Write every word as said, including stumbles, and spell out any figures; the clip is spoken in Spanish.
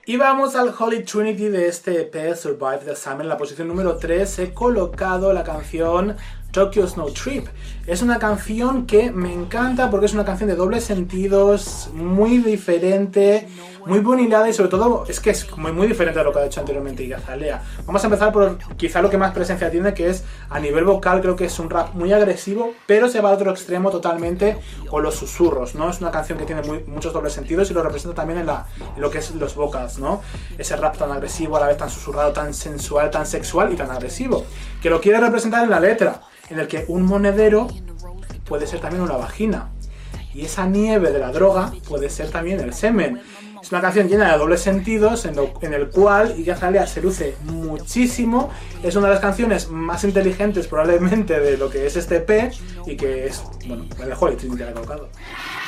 Y vamos al Holy Trinity de este E P, Survive the Summer. En la posición número tres he colocado la canción Tokyo Snow Trip. Es una canción que me encanta porque es una canción de dobles sentidos, muy diferente, muy bonilada y sobre todo es que es muy, muy diferente a lo que ha hecho anteriormente Iggy Azalea. Vamos a empezar por quizá lo que más presencia tiene, que es a nivel vocal. Creo que es un rap muy agresivo, pero se va al otro extremo totalmente con los susurros, ¿no? Es una canción que tiene muy, muchos dobles sentidos y lo representa también en, la, en lo que es los vocals, ¿no? Ese rap tan agresivo, a la vez tan susurrado, tan sensual, tan sexual y tan agresivo, que lo quiere representar en la letra, en el que un monedero puede ser también una vagina y esa nieve de la droga puede ser también el semen. Es una canción llena de dobles sentidos en, lo, en el cual Iggy Azalea se luce muchísimo. Es una de las canciones más inteligentes probablemente de lo que es este E P y que es, bueno, el Holy Trinity que le he colocado.